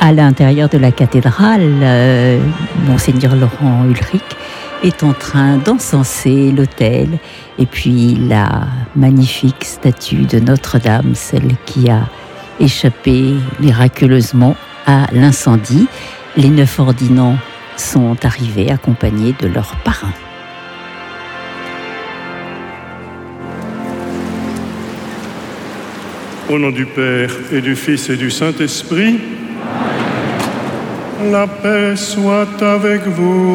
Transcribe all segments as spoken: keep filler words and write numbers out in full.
À l'intérieur de la cathédrale, euh, Monseigneur Laurent Ulrich est en train d'encenser l'autel et puis la magnifique statue de Notre-Dame, celle qui a échappé miraculeusement à l'incendie. Les neuf ordinants sont arrivés accompagnés de leurs parrains. Au nom du Père et du Fils et du Saint-Esprit, la paix soit avec vous.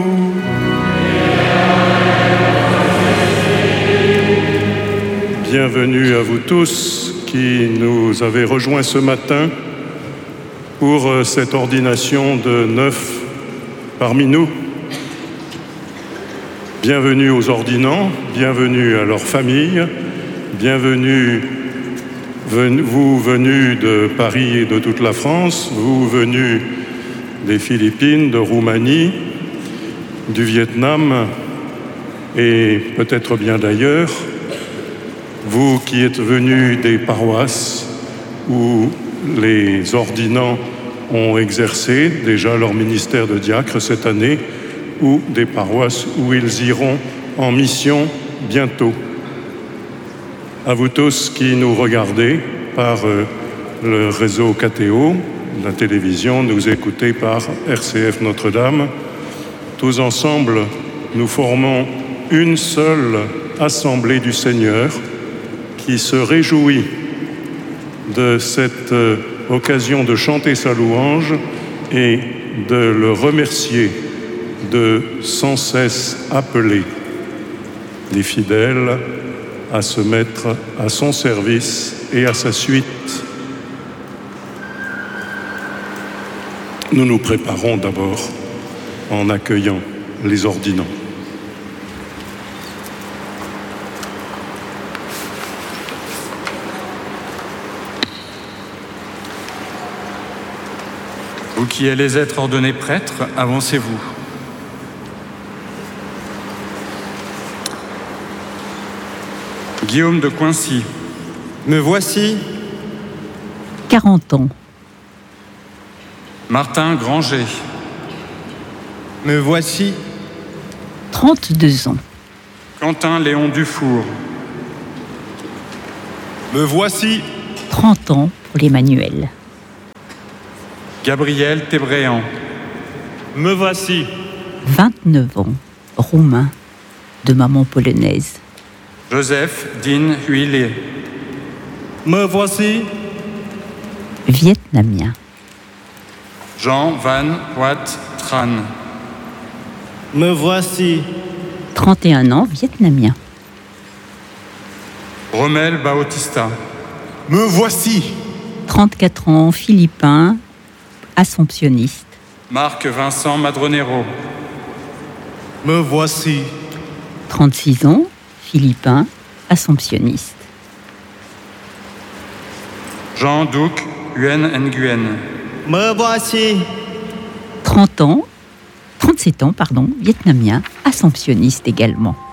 Bienvenue à vous tous qui nous avez rejoints ce matin pour cette ordination de neuf parmi nous. Bienvenue aux ordinants, bienvenue à leurs familles, bienvenue vous venus de Paris et de toute la France, vous venus des Philippines, de Roumanie, du Vietnam et peut-être bien d'ailleurs, vous qui êtes venus des paroisses où les ordinants ont exercé déjà leur ministère de diacre cette année, ou des paroisses où ils iront en mission bientôt. À vous tous qui nous regardez par le réseau K T O, la télévision, nous écoutez par R C F Notre-Dame, tous ensemble, nous formons une seule assemblée du Seigneur qui se réjouit de cette occasion de chanter sa louange et de le remercier de sans cesse appeler les fidèles à se mettre à son service et à sa suite. Nous nous préparons d'abord en accueillant les ordinants. Vous qui allez être ordonnés prêtres, avancez-vous. Guillaume de Coincy. Me voici. quarante ans. Martin Granger. Me voici. trente-deux ans. Quentin Léon Dufour. Me voici. trente ans pour l'Emmanuel. Gabriel Tébréan. Me voici. vingt-neuf ans, roumain, de maman polonaise. Joseph Dean Huillet. Me voici. Vietnamien. Jean Van Wat Tran. Me voici. trente et un ans, vietnamien. Romel Bautista. Me voici. trente-quatre ans, philippin, assomptionniste. Marc Vincent Madronero. Me voici. trente-six ans, philippin, assomptionniste. Jean Duc Nguyen Nguyen. Me voici. trente ans, trente-sept ans, pardon, vietnamien, assomptionniste également.